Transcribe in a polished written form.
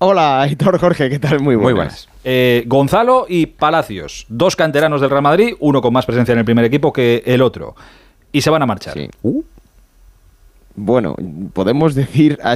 Hola, Aitor, Jorge, ¿qué tal? Muy buenas. Gonzalo y Palacios, 2 canteranos del Real Madrid, uno con más presencia en el primer equipo que el otro. Y se van a marchar. Sí. Bueno, podemos decir